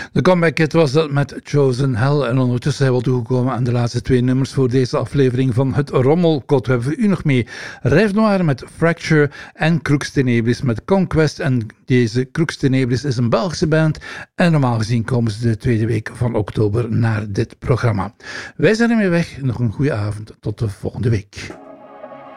De Comeback Kid was dat met Chosen Hell. En ondertussen zijn we toegekomen aan de laatste 2 nummers voor deze aflevering van het Rommelkot. We hebben voor u nog mee Rêve Noir met Fracture en Crux Tenebris met Conquest. En deze Crux Tenebris is een Belgische band. En normaal gezien komen ze de tweede week van oktober naar dit programma. Wij zijn ermee weg. Nog een goede avond. Tot de volgende week.